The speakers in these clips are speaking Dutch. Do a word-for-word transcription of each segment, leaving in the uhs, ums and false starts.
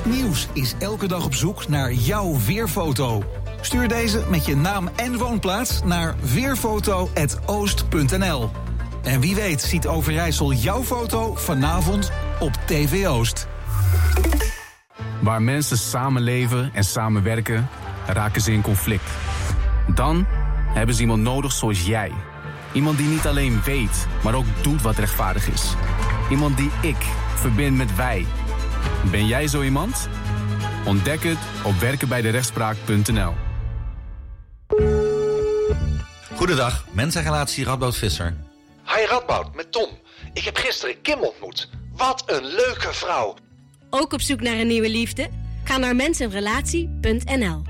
Oost Nieuws is elke dag op zoek naar jouw weerfoto. Stuur deze met je naam en woonplaats naar weerfoto at oost punt n l. En wie weet ziet Overijssel jouw foto vanavond op T V Oost. Waar mensen samenleven en samenwerken, raken ze in conflict. Dan hebben ze iemand nodig zoals jij. Iemand die niet alleen weet, maar ook doet wat rechtvaardig is. Iemand die ik verbind met wij. Ben jij zo iemand? Ontdek het op werken bij de rechtspraak punt n l. Goedendag, mensenrelatie Radboud Visser. Hi Radboud, met Tom. Ik heb gisteren Kim ontmoet. Wat een leuke vrouw. Ook op zoek naar een nieuwe liefde? Ga naar mensenrelatie punt n l.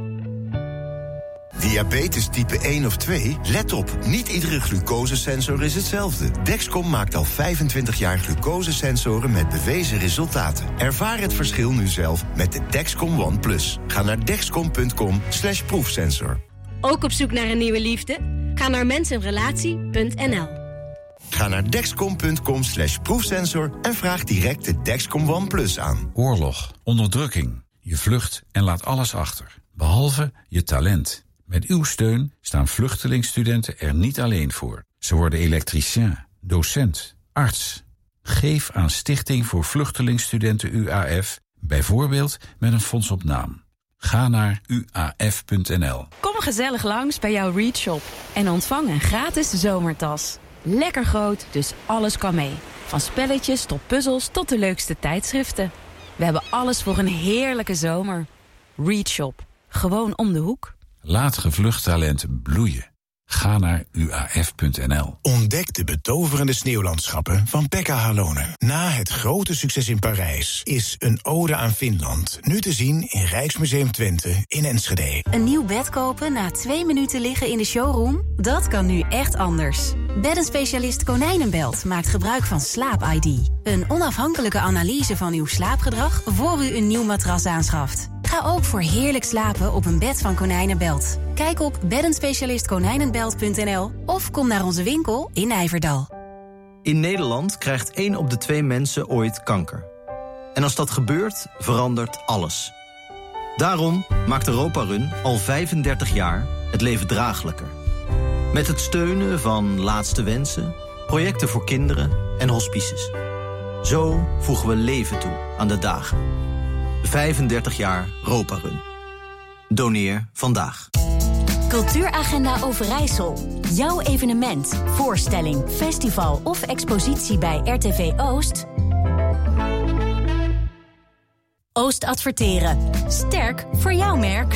Diabetes type één of twee? Let op, niet iedere glucosesensor is hetzelfde. Dexcom maakt al vijfentwintig jaar glucosesensoren met bewezen resultaten. Ervaar het verschil nu zelf met de Dexcom One Plus. Ga naar dexcom punt com slash proefsensor. Ook op zoek naar een nieuwe liefde? Ga naar mensenrelatie punt n l. Ga naar dexcom punt com slash proefsensor en vraag direct de Dexcom One Plus aan. Oorlog, onderdrukking. Je vlucht en laat alles achter. Behalve je talent. Met uw steun staan vluchtelingstudenten er niet alleen voor. Ze worden elektricien, docent, arts. Geef aan Stichting voor Vluchtelingstudenten U A F, bijvoorbeeld met een fonds op naam. Ga naar u a f punt n l. Kom gezellig langs bij jouw Read Shop en ontvang een gratis zomertas. Lekker groot, dus alles kan mee. Van spelletjes tot puzzels tot de leukste tijdschriften. We hebben alles voor een heerlijke zomer. Read Shop, gewoon om de hoek. Laat gevlucht talent bloeien. Ga naar u a f punt n l. Ontdek de betoverende sneeuwlandschappen van Pekka Halonen. Na het grote succes in Parijs is een ode aan Finland nu te zien in Rijksmuseum Twente in Enschede. Een nieuw bed kopen na twee minuten liggen in de showroom? Dat kan nu echt anders. Beddenspecialist Konijnenbelt maakt gebruik van Slaap I D. Een onafhankelijke analyse van uw slaapgedrag voor u een nieuw matras aanschaft. Ga ook voor heerlijk slapen op een bed van Konijnenbelt. Kijk op beddenspecialist konijnenbelt punt n l of kom naar onze winkel in Nijverdal. In Nederland krijgt één op de twee mensen ooit kanker. En als dat gebeurt, verandert alles. Daarom maakt Europa Run al vijfendertig jaar het leven draaglijker. Met het steunen van Laatste Wensen, projecten voor kinderen en hospices. Zo voegen we leven toe aan de dagen. vijfendertig jaar Europa Run. Doneer vandaag. Cultuuragenda Overijssel. Jouw evenement, voorstelling, festival of expositie bij R T V Oost? Oost Adverteren. Sterk voor jouw merk.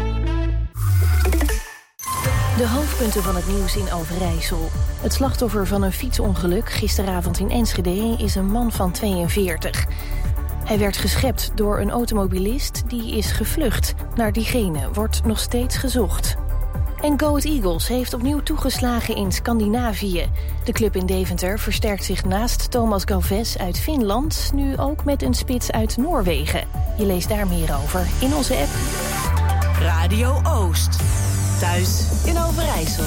De hoofdpunten van het nieuws in Overijssel. Het slachtoffer van een fietsongeluk gisteravond in Enschede is een man van tweeënveertig. Hij werd geschept door een automobilist die is gevlucht. Naar diegene wordt nog steeds gezocht. En Go Ahead Eagles heeft opnieuw toegeslagen in Scandinavië. De club in Deventer versterkt zich naast Thomas Galvez uit Finland nu ook met een spits uit Noorwegen. Je leest daar meer over in onze app. Radio Oost. Thuis in Overijssel.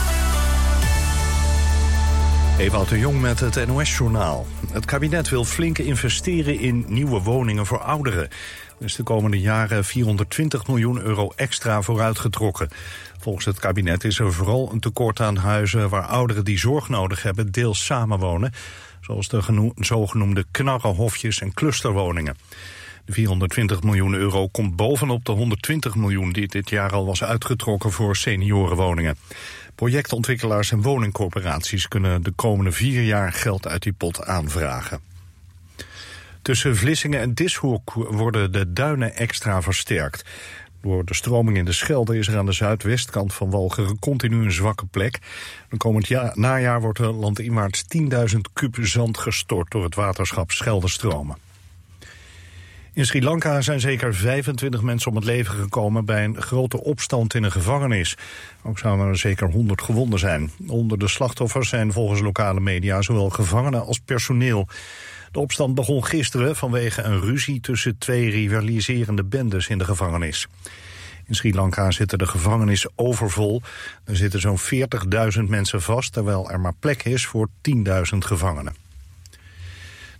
Ewout de Jong met het N O S-journaal. Het kabinet wil flink investeren in nieuwe woningen voor ouderen. Er is de komende jaren vierhonderdtwintig miljoen euro extra vooruitgetrokken. Volgens het kabinet is er vooral een tekort aan huizen waar ouderen die zorg nodig hebben deels samenwonen, zoals de geno- zogenoemde knarrenhofjes en clusterwoningen. De vierhonderdtwintig miljoen euro komt bovenop de honderdtwintig miljoen die dit jaar al was uitgetrokken voor seniorenwoningen. Projectontwikkelaars en woningcorporaties kunnen de komende vier jaar geld uit die pot aanvragen. Tussen Vlissingen en Dishoek worden de duinen extra versterkt. Door de stroming in de Schelde is er aan de zuidwestkant van Walcheren continu een zwakke plek. De komend jaar, najaar wordt er landinwaarts tienduizend kub zand gestort door het waterschap Scheldestromen. In Sri Lanka zijn zeker vijfentwintig mensen om het leven gekomen bij een grote opstand in een gevangenis. Ook zouden er zeker honderd gewonden zijn. Onder de slachtoffers zijn volgens lokale media zowel gevangenen als personeel. De opstand begon gisteren vanwege een ruzie tussen twee rivaliserende bendes in de gevangenis. In Sri Lanka zitten de gevangenis overvol. Er zitten zo'n veertigduizend mensen vast, terwijl er maar plek is voor tienduizend gevangenen.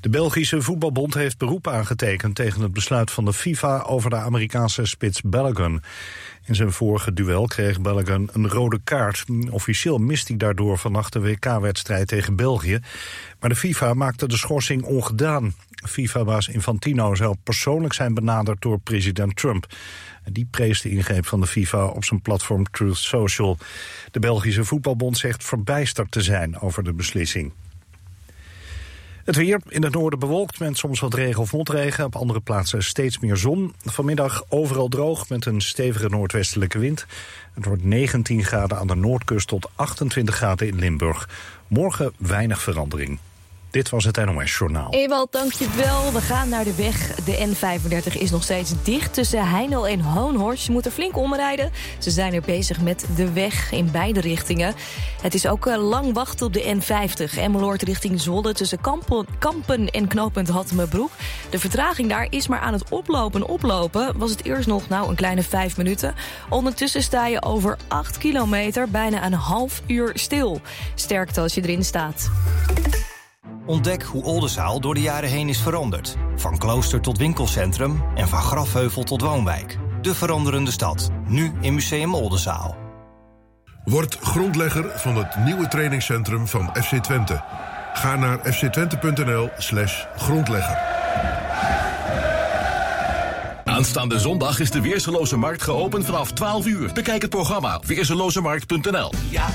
De Belgische voetbalbond heeft beroep aangetekend tegen het besluit van de FIFA over de Amerikaanse spits Balogun. In zijn vorige duel kreeg Balogun een rode kaart. Officieel mist hij daardoor vannacht de W K-wedstrijd tegen België. Maar de FIFA maakte de schorsing ongedaan. FIFA-baas Infantino zou persoonlijk zijn benaderd door president Trump. Die prees de ingreep van de FIFA op zijn platform Truth Social. De Belgische voetbalbond zegt verbijsterd te zijn over de beslissing. Het weer, in het noorden bewolkt met soms wat regen of motregen. Op andere plaatsen steeds meer zon. Vanmiddag overal droog met een stevige noordwestelijke wind. Het wordt negentien graden aan de noordkust tot achtentwintig graden in Limburg. Morgen weinig verandering. Dit was het N O S-journaal. Ewald, dankjewel. We gaan naar de weg. De N vijfendertig is nog steeds dicht tussen Heino en Hoonhorst. Je moet er flink omrijden. Ze zijn er bezig met de weg in beide richtingen. Het is ook lang wachten op de N vijftig. Emmeloord richting Zwolle tussen Kampen, Kampen en knooppunt Hattemerbroek. De vertraging daar is maar aan het oplopen oplopen. Was het eerst nog nou een kleine vijf minuten. Ondertussen sta je over acht kilometer bijna een half uur stil. Sterkte als je erin staat. Ontdek hoe Oldenzaal door de jaren heen is veranderd. Van klooster tot winkelcentrum en van grafheuvel tot woonwijk. De veranderende stad, nu in Museum Oldenzaal. Word grondlegger van het nieuwe trainingscentrum van F C Twente. Ga naar f c twente punt n l slash grondlegger. Aanstaande zondag is de Weerseloze Markt geopend vanaf twaalf uur. Bekijk het programma op weerselozemarkt punt n l.